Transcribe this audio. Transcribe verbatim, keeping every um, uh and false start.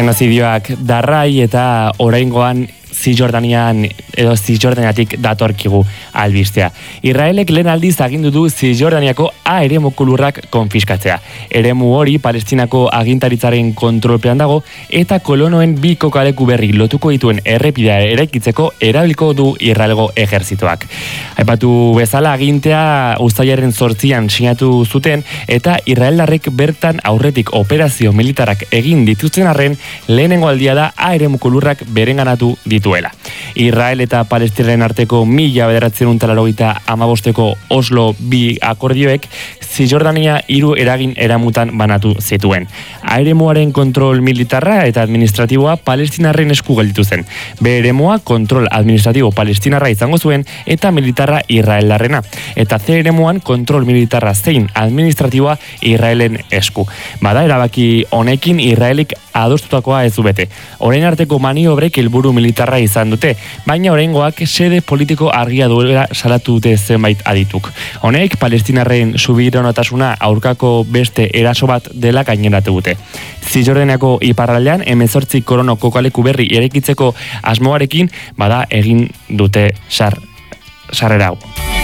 Genozidioak darrai eta oraingoan Zisjordanian edo Zisjordaniatik datorkigu albistea. Israelek lehen aldiz agindu du Zisjordaniako A eremuko lurrak konfiskatzea. Eremu hori Palestinako agintaritzaren kontrolpean dago eta kolonoen bi kokaleku berri lotuko dituen errepidea eraikitzeko erabiliko du Israelgo ejerzitoak. Aipatu bezala agintea uztailaren zortzian sinatu zuten eta Israeldarrek bertan aurretik operazio militarrak egin dituzten arren lehenengo aldia da A eremuko lurrak berenganatu ditu. Israel eta Palestinaren arteko mila bederatzen eta laurogeita hamabosteko Oslo bi akordioek Zisjordania hiru eragin eramutan banatu zituen. Eremuaren kontrol militarra eta administratiboa Palestinarren esku gelditu zen. B eremua kontrol administratibo Palestinarra izango zuen eta militarra Israeldarrena. Eta C eremuan kontrol militarra zein administratiboa Israelen esku. Bada erabaki honekin Israelik adostutakoa ez du bete. Orain arteko maniobrek helburu militarra izan dute, baina oraingoak xede politiko argia duela salatu dute zenbait adituk. Honek Palestinarren subiranotasuna aurkako beste eraso bat dela gaineratu dute. Zisjordaniako iparraldean hemezortzi kolono kokaleku berri eraikitzeko asmoarekin bada egin dute sar sarrera hau.